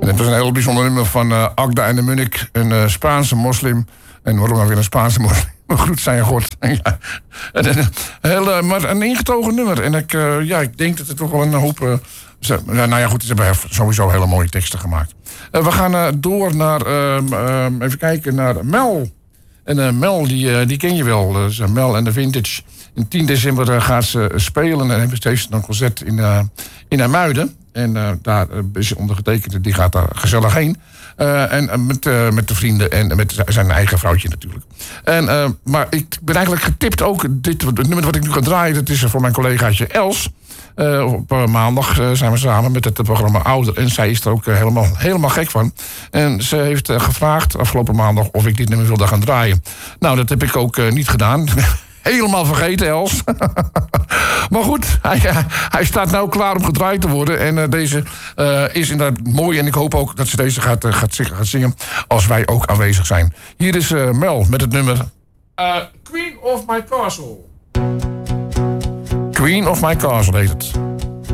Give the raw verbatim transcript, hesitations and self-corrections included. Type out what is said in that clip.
En het was een heel bijzonder nummer van uh, Agda en de Munnik, een uh, Spaanse moslim. En waarom nou weer een Spaanse moslim? Goed zijn God. Ja. En, een, heel, uh, maar een ingetogen nummer. En ik, uh, ja, ik denk dat het toch wel een hoop... Uh, ze, nou ja, goed, ze hebben sowieso hele mooie teksten gemaakt. Uh, we gaan uh, door naar... Uh, uh, even kijken naar Mel. En uh, Mel, die, uh, die ken je wel. Uh, Mel en de Vintage. In tien december uh, gaat ze spelen. En hebben steeds een concert in, uh, in Amuiden. En uh, daar uh, is ondergetekend. Die gaat daar gezellig heen. Uh, en uh, met, uh, met de vrienden en met zijn eigen vrouwtje natuurlijk. En, uh, maar ik ben eigenlijk getipt ook. Dit, het nummer wat ik nu ga draaien, dat is voor mijn collegaatje Els. Uh, op uh, maandag uh, zijn we samen met het programma Ouder. En zij is er ook uh, helemaal, helemaal gek van. En ze heeft uh, gevraagd afgelopen maandag of ik dit nummer wilde gaan draaien. Nou, dat heb ik ook uh, niet gedaan. Helemaal vergeten, Els. Maar goed, hij, hij staat nou klaar om gedraaid te worden. En uh, deze uh, is inderdaad mooi. En ik hoop ook dat ze deze gaat, uh, gaat, zingen, gaat zingen als wij ook aanwezig zijn. Hier is uh, Mel met het nummer... Uh, Queen of My Castle. Queen of My Castle heet het.